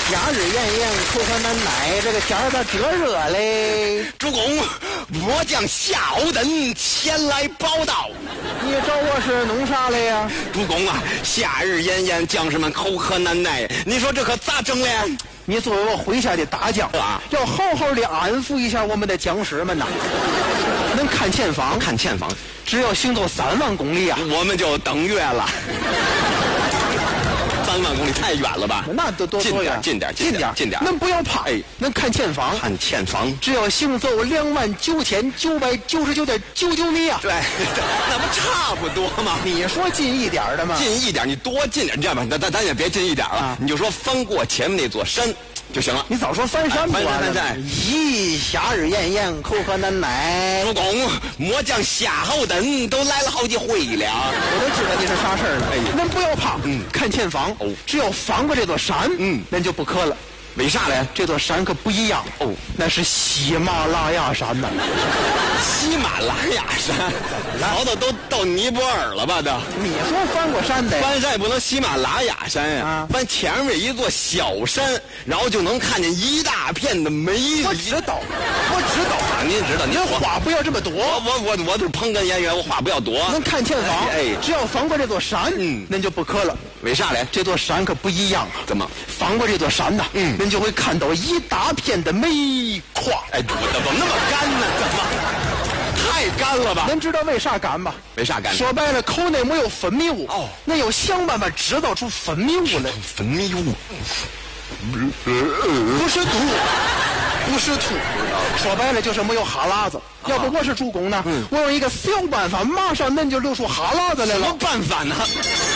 夏日炎炎，口渴难耐，这个天儿咋这热嘞？ 主公，末将夏侯惇前来报道。 你找我是弄啥嘞呀？ 主公啊，夏日炎炎，将士们口渴难耐，你说这可咋整嘞？ 你作为我麾下的大将啊， 要好好的安抚一下我们的将士们呐。能看前方， 看前方， 只要行走3万公里啊， 我们就登月了。3万公里太远了吧？ 那都多远？ 近点。 恁不要怕，恁看前方， 看前方， 只要行走29999.99米啊！ 对，那不差不多吗？ 你说近一点的吗？ 近一点，你多近点，这样吧，咱也别近一点了，你就说翻过前面那座山就行了。 你早说翻山不完了？ 翻山。 咦，夏日炎炎，口渴难耐。 主公，末将夏侯惇都来了好几回了。 我都知道你是啥事儿了。恁不要怕，看前方，只要翻过这座山，恁就不渴了。 为啥嘞？ 这座山可不一样哦，那是喜马拉雅山呐。 喜马拉雅山，跑的都到尼泊尔了吧？都。 你说翻过山的？ 翻山也不能喜马拉雅山呀，翻前面一座小山，然后就能看见一大片的美丽。 我知道啊，您知道， 您话不要这么多。 我是捧哏演员，我话不要多。 能看前方，只要翻过这座山，恁就不渴了。 为啥嘞？ 这座山可不一样啊！ 怎么？ 翻过这座山呐，恁就会看到一大片的煤矿。 怎么那么干呢？怎么？太干了吧？ 恁知道为啥干吧？ 为啥干？ 说白了，口内没有分泌物，那要想办法制造出分泌物来。 分泌物？ 不是吐，说白了就是没有哈喇子。要不我是主公呢，我用一个小办法，马上恁就流出哈喇子来了。 什么办法呢？